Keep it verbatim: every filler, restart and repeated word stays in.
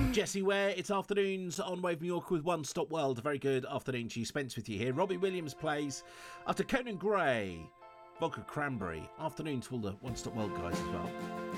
Jessie Ware, it's afternoons on Wave Mallorca with One Stop World. A very good afternoon to you. Spence with you here. Robbie Williams plays after Conan Gray, Vodka Cranberry. Afternoon to all the One Stop World guys as well.